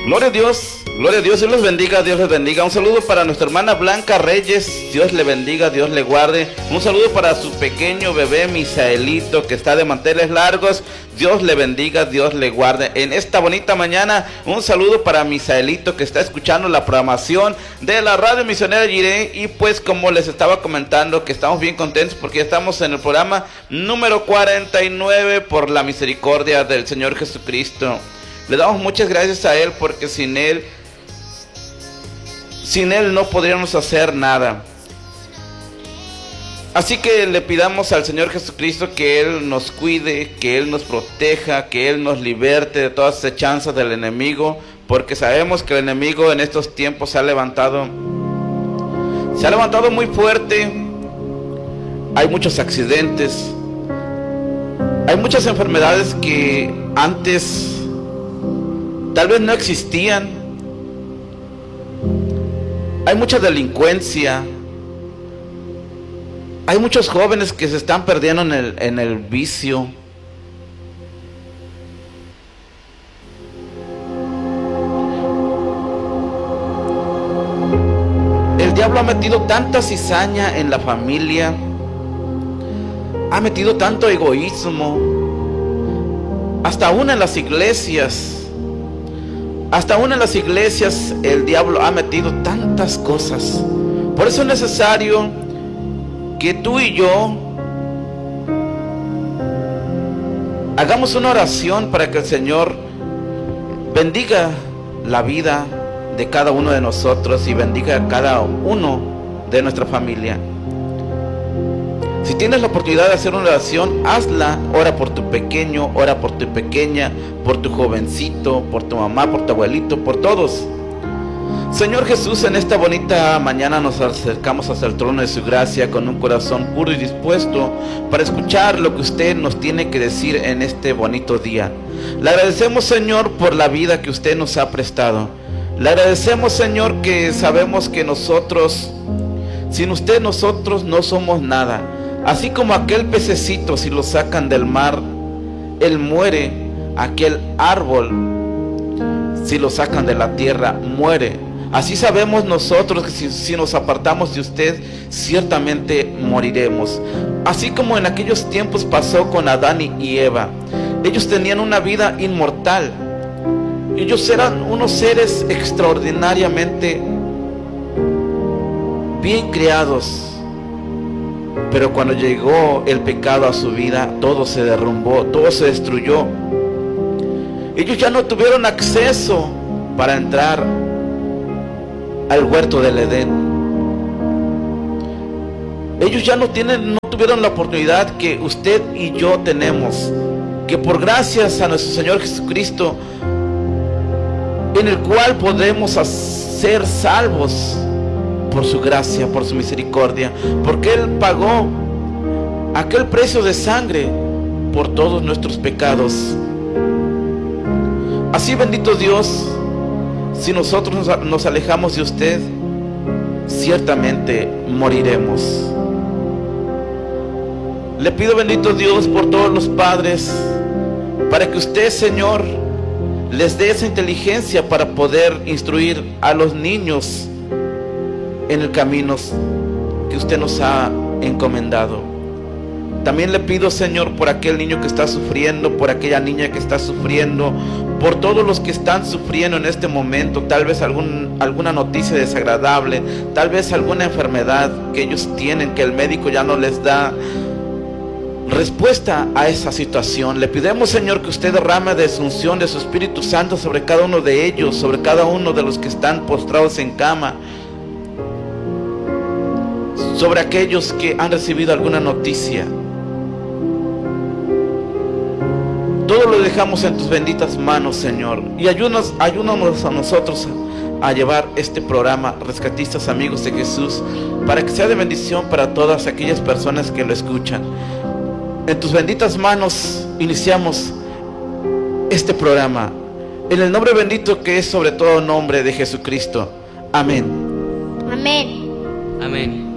Gloria a Dios, Dios les bendiga, Dios les bendiga. Un saludo para nuestra hermana Blanca Reyes, Dios le bendiga, Dios le guarde. Un saludo para su pequeño bebé Misaelito, que está de manteles largos, Dios le bendiga, Dios le guarde. En esta bonita mañana, un saludo para Misaelito, que está escuchando la programación de la Radio Misionera Jireh. Y pues como les estaba comentando, que estamos bien contentos porque ya estamos en el programa número 49 por la misericordia del Señor Jesucristo. Le damos muchas gracias a Él, porque sin Él no podríamos hacer nada. Así que le pidamos al Señor Jesucristo que Él nos cuide, que Él nos proteja, que Él nos liberte de todas las acechanzas del enemigo, porque sabemos que el enemigo en estos tiempos se ha levantado muy fuerte. Hay muchos accidentes, hay muchas enfermedades que antes tal vez no existían. Hay mucha delincuencia. Hay muchos jóvenes que se están perdiendo en el vicio. El diablo ha metido tanta cizaña en la familia. Ha metido tanto egoísmo. Hasta aún en las iglesias. Hasta aún en las iglesias el diablo ha metido tantas cosas. Por eso es necesario que tú y yo hagamos una oración para que el Señor bendiga la vida de cada uno de nosotros y bendiga a cada uno de nuestra familia. Si tienes la oportunidad de hacer una oración, hazla. Ora por tu pequeño, ora por tu pequeña, por tu jovencito, por tu mamá, por tu abuelito, por todos. Señor Jesús, en esta bonita mañana nos acercamos hacia el trono de su gracia con un corazón puro y dispuesto para escuchar lo que usted nos tiene que decir en este bonito día. Le agradecemos, Señor, por la vida que usted nos ha prestado. Le agradecemos, Señor, que sabemos que sin usted nosotros no somos nada. Así como aquel pececito, si lo sacan del mar, él muere. Aquel árbol, si lo sacan de la tierra, muere. Así sabemos nosotros que si nos apartamos de usted, ciertamente moriremos. Así como en aquellos tiempos pasó con Adán y Eva. Ellos tenían una vida inmortal. Ellos eran unos seres extraordinariamente bien creados. Pero cuando llegó el pecado a su vida, todo se derrumbó, todo se destruyó. Ellos ya no tuvieron acceso para entrar al huerto del Edén. Ellos ya no tuvieron la oportunidad que usted y yo tenemos, que por gracias a nuestro Señor Jesucristo, en el cual podemos ser salvos por su gracia, por su misericordia, porque Él pagó aquel precio de sangre por todos nuestros pecados. Así, bendito Dios, si nosotros nos alejamos de usted, ciertamente moriremos. Le pido, bendito Dios, por todos los padres, para que usted, Señor, les dé esa inteligencia para poder instruir a los niños en el camino que usted nos ha encomendado. También le pido, Señor, por aquel niño que está sufriendo, por aquella niña que está sufriendo, por todos los que están sufriendo en este momento, tal vez alguna noticia desagradable, tal vez alguna enfermedad que ellos tienen, que el médico ya no les da respuesta a esa situación. Le pedimos, Señor, que usted derrame de su unción, de su Espíritu Santo sobre cada uno de ellos, sobre cada uno de los que están postrados en cama, sobre aquellos que han recibido alguna noticia. Todo lo dejamos en tus benditas manos, Señor, y ayúdanos a nosotros a llevar este programa, Rescatistas Amigos de Jesús, para que sea de bendición para todas aquellas personas que lo escuchan. En tus benditas manos iniciamos este programa, en el nombre bendito que es sobre todo nombre de Jesucristo. Amén. Amén. Amén.